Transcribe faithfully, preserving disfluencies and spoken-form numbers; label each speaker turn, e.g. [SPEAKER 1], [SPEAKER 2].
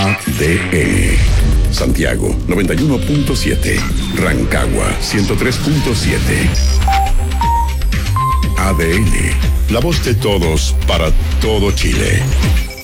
[SPEAKER 1] A D N. Santiago noventa y uno punto siete. Rancagua ciento tres punto siete. A D N, la voz de todos para todo Chile.